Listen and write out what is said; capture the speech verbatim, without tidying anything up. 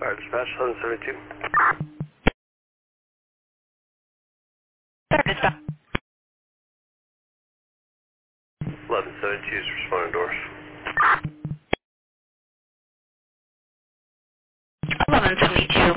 Fire dispatch, eleven seventy-two. Sir, dispatch. eleven seventy-two is responding to doors.